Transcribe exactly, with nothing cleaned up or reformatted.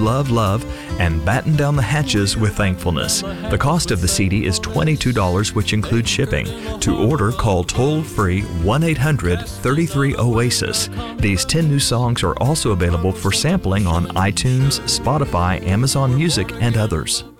Love, Love, and Batten Down the Hatches with Thankfulness. The cost of the C D is twenty-two dollars, which includes shipping. To order, call toll-free one eight hundred, three three, OASIS. These ten new songs are also available for sampling on iTunes, Spotify, Amazon Music, and others.